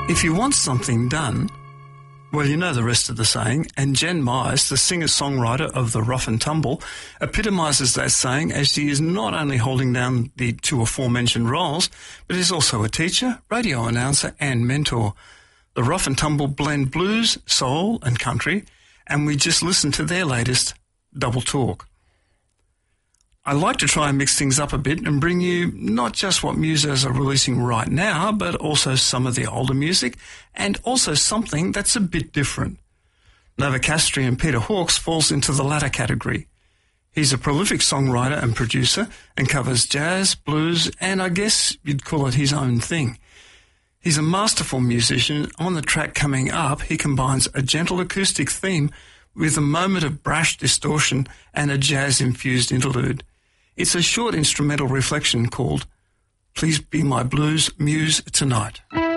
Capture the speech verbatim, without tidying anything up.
If you want something done, well, you know the rest of the saying, and Jen Myers, the singer-songwriter of The Rough and Tumble, epitomises that saying as she is not only holding down the two aforementioned roles, but is also a teacher, radio announcer and mentor. The Rough and Tumble blend blues, soul and country, and we just listened to their latest, Double Talk. I like to try and mix things up a bit and bring you not just what musos are releasing right now, but also some of the older music and also something that's a bit different. Nova Castri and Peter Hawkes falls into the latter category. He's a prolific songwriter and producer and covers jazz, blues, and I guess you'd call it his own thing. He's a masterful musician. On the track coming up, he combines a gentle acoustic theme with a moment of brash distortion and a jazz-infused interlude. It's a short instrumental reflection called Please Be My Blues Muse Tonight.